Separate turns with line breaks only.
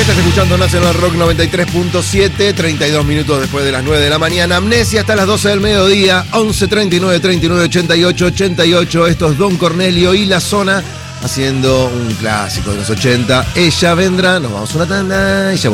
Estás escuchando Nacional Rock 93.7, 32 minutos después de las 9 de la mañana. Amnesia hasta las 12 del mediodía, 11 39 39 88 88. Esto es Don Cornelio y La Zona haciendo un clásico de los 80. Ella vendrá, nos vamos a una tanda y ya volvemos.